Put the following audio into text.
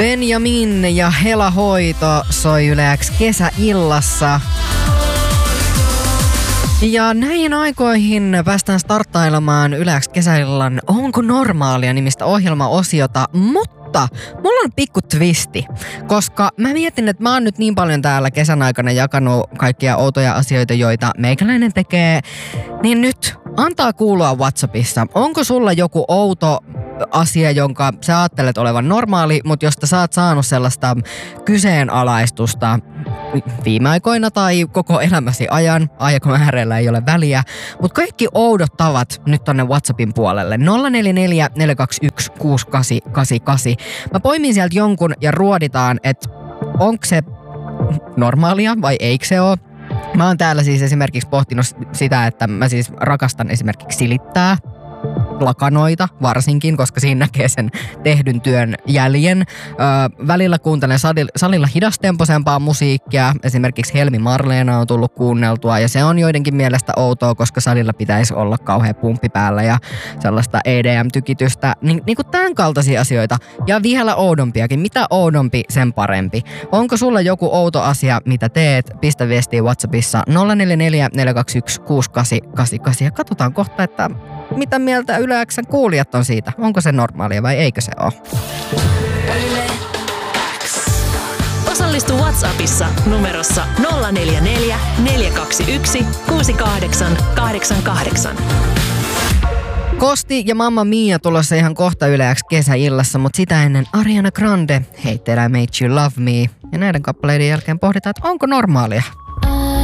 Benjamin ja Hela Hoito soi Yle X kesäillassa. Ja näihin aikoihin päästään starttailemaan Yle X kesäillan Onko normaalia -nimistä ohjelmaosiota, mutta mulla on pikku twisti, koska mä mietin, että mä oon nyt niin paljon täällä kesän aikana jakanut kaikkia outoja asioita, joita meikäläinen tekee, niin nyt antaa kuulua WhatsAppissa. Onko sulla joku outo asia, jonka sä ajattelet olevan normaali, mutta josta sä oot saanut sellaista kyseenalaistusta viime aikoina tai koko elämäsi ajan, aikamäärällä ei ole väliä, mutta kaikki oudot tavat nyt tonne WhatsAppin puolelle. 044 421 6888. Mä poimin sieltä jonkun ja ruoditaan, että onko se normaalia vai eikö se ole. Mä oon täällä siis esimerkiksi pohtinut sitä, että mä siis rakastan esimerkiksi silittää lakanoita varsinkin, koska siinä näkee sen tehdyn työn jäljen. Välillä kuuntelen salilla hidastemposempaa musiikkia. Esimerkiksi Helmi Marleena on tullut kuunneltua ja se on joidenkin mielestä outoa, koska salilla pitäisi olla kauhean pumppi päällä ja sellaista EDM-tykitystä. Niin kuin tämän kaltaisia asioita. Ja vielä oudompiakin. Mitä oudompi, sen parempi. Onko sulla joku outo asia, mitä teet? Pistä viestiä WhatsAppissa 044 421 6888 ja katsotaan kohta, että mitä mieltä Yle X:n kuulijat on siitä? Onko se normaalia vai eikö se ole? Yle X. Osallistu WhatsAppissa numerossa 044 421 6888. Kosti ja Mamma Mia tulossa ihan kohta Yle X kesäillassa, mutta sitä ennen Ariana Grande, Hate That I Made You Love Me. Ja näiden kappaleiden jälkeen pohditaan, että onko normaalia?